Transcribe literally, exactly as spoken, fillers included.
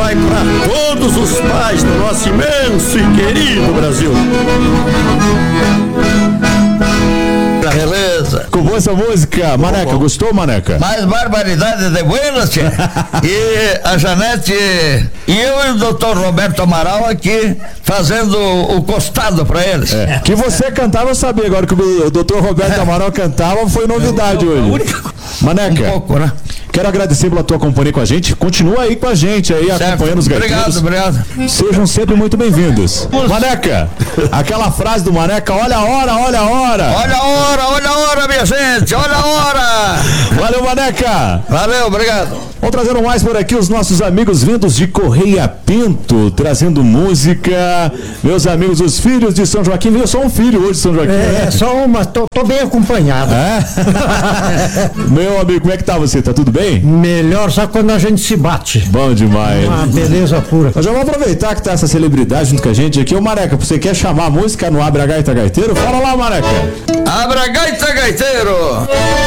vai para todos os pais do nosso imenso e querido Brasil. Beleza. Com boa essa música, Maneca, bom. Gostou, Maneca? Mais barbaridade de buenas, tia. E a Janete e eu e o doutor Roberto Amaral aqui fazendo o costado pra eles. É. Que você cantava, eu sabia, agora que o doutor Roberto é. Amaral cantava, foi novidade eu, eu, hoje. Única... Maneca, um pouco, né? Quero agradecer pela tua companhia com a gente. Continua aí com a gente, aí certo. Acompanhando os gaiteiros. Obrigado, obrigado. Sejam sempre muito bem-vindos. Maneca, aquela frase do Maneca, olha a hora, olha a hora. Olha a hora, olha a hora, minha gente, olha a hora. Valeu, Maneca. Valeu, obrigado. Vamos trazendo mais por aqui os nossos amigos vindos de Correia Pinto, trazendo música. Meus amigos, os filhos de São Joaquim. Eu sou um filho hoje de São Joaquim. É, né? Só uma, tô, tô bem acompanhado. É? Meu amigo, como é que tá você? Tá tudo bem? Melhor só quando a gente se bate. Bom demais. Uma beleza pura. Nós já vamos aproveitar que tá essa celebridade junto com a gente aqui. Ô Maneca, você quer chamar a música no Abra Gaita Gaiteiro? Fala lá, Maneca. Abra Gaita Gaiteiro.